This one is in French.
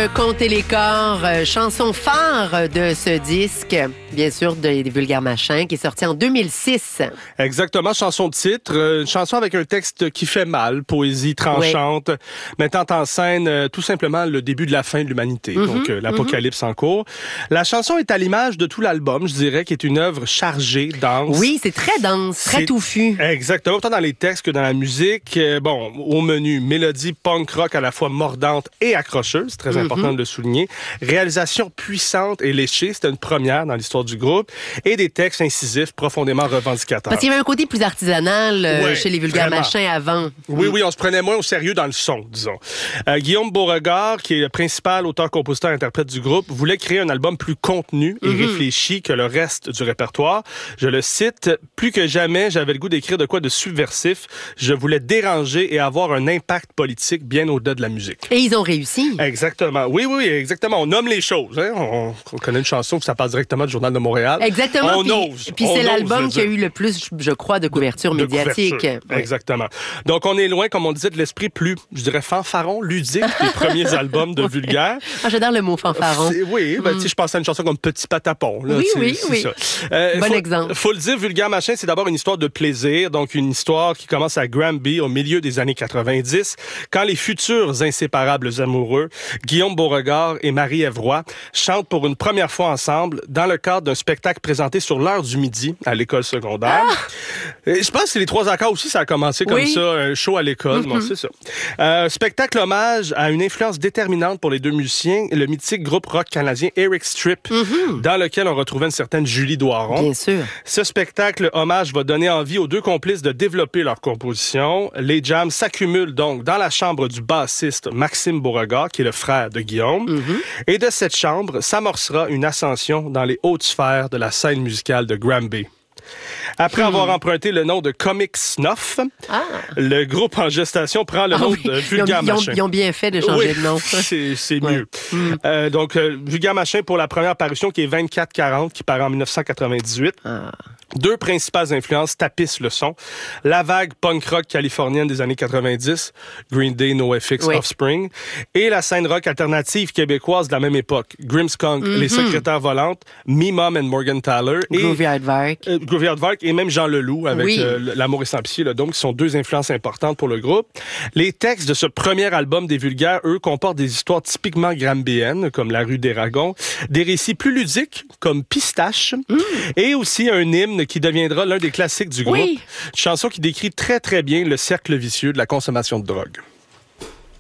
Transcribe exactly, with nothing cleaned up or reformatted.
de Compter les corps, euh, chanson phare de ce disque, bien sûr, des, des Vulgaires Machins, qui est sorti en deux mille six. Exactement, chanson de titre, euh, une chanson avec un texte qui fait mal, poésie tranchante, oui. mettant en scène euh, tout simplement le début de la fin de l'humanité, mm-hmm, donc euh, l'apocalypse mm-hmm. en cours. La chanson est à l'image de tout l'album, je dirais, qui est une œuvre chargée, dense. Oui, c'est très dense, très c'est... touffu. Exactement, autant dans les textes que dans la musique. Euh, bon, au menu, mélodie punk rock à la fois mordante et accrocheuse, c'est très mm-hmm. important de le souligner. Réalisation puissante et léchée, c'était une première dans l'histoire du groupe, et des textes incisifs profondément revendicateurs. Parce qu'il y avait un côté plus artisanal euh, ouais, chez les Vulgaires vraiment. Machins avant. Oui, oui, on se prenait moins au sérieux dans le son, disons. Euh, Guillaume Beauregard, qui est le principal auteur-compositeur-interprète du groupe, voulait créer un album plus contenu et mm-hmm. réfléchi que le reste du répertoire. Je le cite, « Plus que jamais, j'avais le goût d'écrire de quoi de subversif. Je voulais déranger et avoir un impact politique bien au-delà de la musique. » Et ils ont réussi. Exactement. Oui, oui, exactement. On nomme les choses. Hein? On, on connaît une chanson que ça passe directement du Journal de Montréal. Exactement. On puis, ose. Puis on c'est ose, l'album qui a eu le plus, je crois, de couverture de, médiatique. De couverture. Oui. Exactement. Donc, on est loin, comme on disait, de l'esprit plus, je dirais, fanfaron, ludique des premiers albums de Vulgaire. Ah, j'adore le mot fanfaron. C'est, oui, ben, mm. tu sais, je pense à une chanson comme Petit Patapon. Là, oui, oui, c'est oui. Ça. Euh, bon faut, exemple. Faut le dire, Vulgaire Machin, c'est d'abord une histoire de plaisir, donc une histoire qui commence à Granby au milieu des années quatre-vingt-dix, quand les futurs inséparables amoureux, Guillaume Beauregard et Marie-Ève Roy, chantent pour une première fois ensemble dans le cadre d'un spectacle présenté sur l'heure du midi à l'école secondaire. Ah! Je pense que c'est les trois accords aussi, ça a commencé comme oui. ça, un show à l'école, mm-hmm. bon, c'est ça. Euh, spectacle hommage à une influence déterminante pour les deux musiciens, le mythique groupe rock canadien Eric Strip, mm-hmm. dans lequel on retrouvait une certaine Julie Doiron. Bien sûr. Ce spectacle hommage va donner envie aux deux complices de développer leur composition. Les jams s'accumulent donc dans la chambre du bassiste Maxime Beauregard, qui est le frère de Guillaume. Mm-hmm. Et de cette chambre s'amorcera une ascension dans les hautes sphères de la scène musicale de Granby. Après hmm. avoir emprunté le nom de Comic Snuff, ah. le groupe en gestation prend le ah, nom oui. de Vulgaire Machin. Ils ont bien fait de changer oui, de nom. c'est, c'est ouais. mieux. Hmm. Euh, donc, euh, Vulgaire Machin pour la première parution qui est vingt-quatre quarante, qui paraît en dix-neuf cent quatre-vingt-dix-huit. Ah. Deux principales influences tapissent le son. La vague punk rock californienne des années quatre-vingt-dix, Green Day, NoFX, oui. Offspring, et la scène rock alternative québécoise de la même époque, Grimmskunk, mm-hmm. Les Secrétaires Volantes, Me Mom and Morgan Tyler, et Groovy Aardvark, euh, Groovy Aardvark et même Jean Leloup avec oui. euh, L'amour est sans pitié, là, donc qui sont deux influences importantes pour le groupe. Les textes de ce premier album des Vulgaires, eux, comportent des histoires typiquement grambéennes, comme La rue des Ragons, des récits plus ludiques, comme Pistache, mm. et aussi un hymne qui deviendra l'un des classiques du groupe. Oui. Chanson qui décrit très, très bien le cercle vicieux de la consommation de drogue.